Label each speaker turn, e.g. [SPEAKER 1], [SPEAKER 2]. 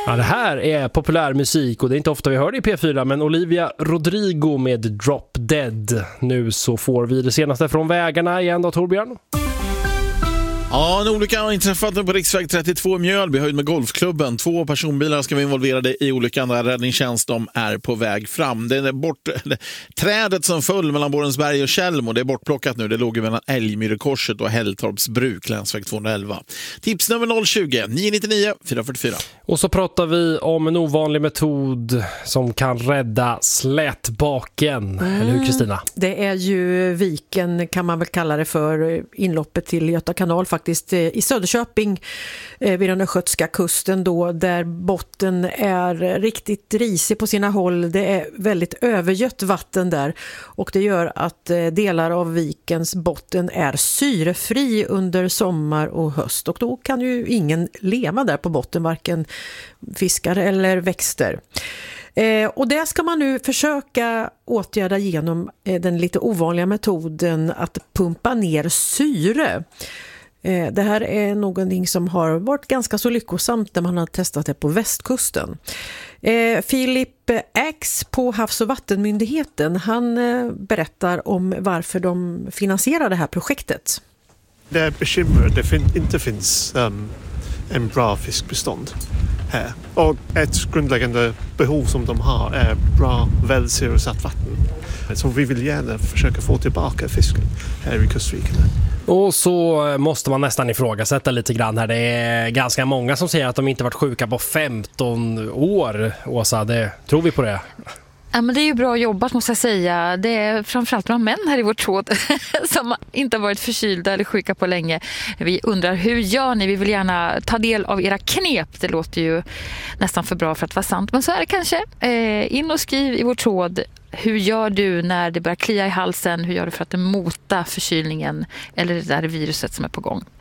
[SPEAKER 1] Ja, det här är populär musik och det är inte ofta vi hör det i P4, men Olivia Rodrigo med Drop Dead. Nu så får vi det senaste från vägarna igen då, Torbjörn.
[SPEAKER 2] Ja, en olycka har inträffat på riksväg 32 i Mjölby, höjd med golfklubben. 2 personbilar ska vara involverade i olyckan där räddningstjänst de är på väg fram. Det är trädet som föll mellan Borensberg och Källmo, det är bortplockat nu. Det låg mellan Älgmyrekorset och Hälltorps bruk, länsväg 211. Tips nummer 020 999 444.
[SPEAKER 1] Och så pratar vi om en ovanlig metod som kan rädda slätbaken. Eller hur, Kristina?
[SPEAKER 3] Det är ju viken, kan man väl kalla det för, inloppet till Göta kanal faktiskt i Söderköping vid den östgötska kusten då, där botten är riktigt risig på sina håll. Det är väldigt övergött vatten där och det gör att delar av vikens botten är syrefri under sommar och höst, och då kan ju ingen leva där på botten, varken fiskar eller växter. Och det ska man nu försöka åtgärda genom den lite ovanliga metoden att pumpa ner syre. Det här är någonting som har varit ganska så lyckosamt när man har testat det på västkusten. Filip X på Havs- och vattenmyndigheten, han berättar om varför de finansierar det här projektet.
[SPEAKER 4] Det är bekymmer det inte finns en bra fiskbestånd här. Och ett grundläggande behov som de har är bra välsyresatt vatten. Så vi vill gärna försöka få tillbaka fisken här i kustrikerna.
[SPEAKER 1] Och så måste man nästan ifrågasätta lite grann här. Det är ganska många som säger att de inte varit sjuka på 15 år. Åsa, tror vi på det?
[SPEAKER 5] Ja, men det är ju bra jobbat, måste jag säga. Det är framförallt några män här i vårt tråd som inte har varit förkylda eller sjuka på länge. Vi undrar, hur gör ni? Vi vill gärna ta del av era knep. Det låter ju nästan för bra för att vara sant, men så är det kanske. In och skriv i vår tråd. Hur gör du när det börjar klia i halsen? Hur gör du för att mota förkylningen eller det där viruset som är på gång?